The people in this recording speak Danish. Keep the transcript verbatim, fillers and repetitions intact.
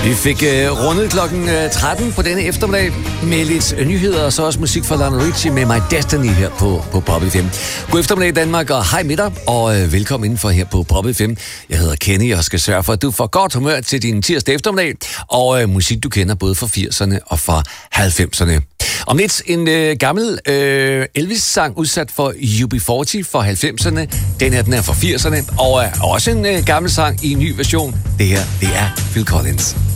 Vi fik uh, rundet klokken uh, tretten på denne eftermiddag med lidt uh, nyheder, og så også musik fra Lionel Richie med My Destiny her på, på Pop F M. God eftermiddag Danmark, og hej med dig, og uh, velkommen indenfor her på Pop F M. Jeg hedder Kenny, og skal sørge for, at du får godt humør til din tirsdag eftermiddag, og uh, musik du kender både fra firserne og fra halvfemserne. Om lidt en øh, gammel øh, Elvis-sang udsat for U B fyrre for halvfemserne. Den her, den er fra firserne. Og øh, også en øh, gammel sang i en ny version. Det her, det er Phil Collins.